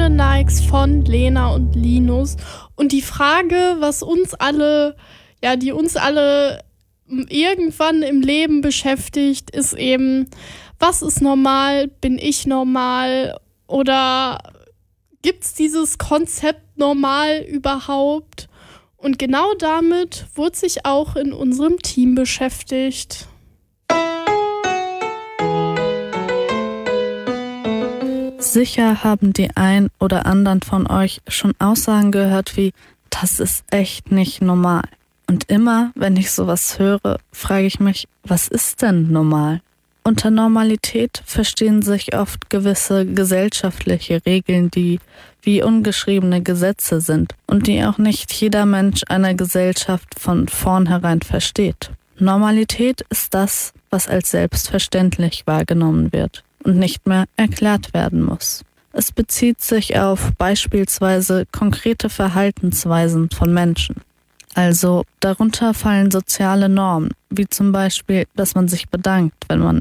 schöne Likes von Lena und Linus. Und die Frage, die uns alle irgendwann im Leben beschäftigt, ist eben, was ist normal? Bin ich normal? Oder gibt es dieses Konzept normal überhaupt? Und genau damit wurde sich auch in unserem Team beschäftigt. Sicher haben die ein oder anderen von euch schon Aussagen gehört wie, das ist echt nicht normal. Und immer, wenn ich sowas höre, frage ich mich, was ist denn normal? Unter Normalität verstehen sich oft gewisse gesellschaftliche Regeln, die wie ungeschriebene Gesetze sind und die auch nicht jeder Mensch einer Gesellschaft von vornherein versteht. Normalität ist das, was als selbstverständlich wahrgenommen wird und nicht mehr erklärt werden muss. Es bezieht sich auf beispielsweise konkrete Verhaltensweisen von Menschen. Also darunter fallen soziale Normen, wie zum Beispiel, dass man sich bedankt, wenn man